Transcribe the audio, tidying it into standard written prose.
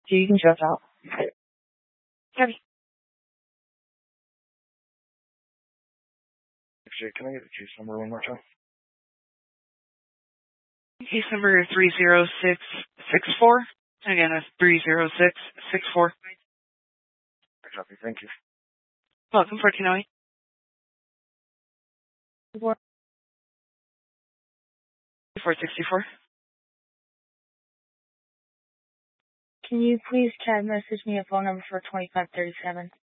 So you can drop out. Heavy. Actually, can I get the case number one more time? Case number 30664. Again, that's 30664. Copy, thank you. Welcome, 1408. 464. Can you please chat message me a phone number for 2537?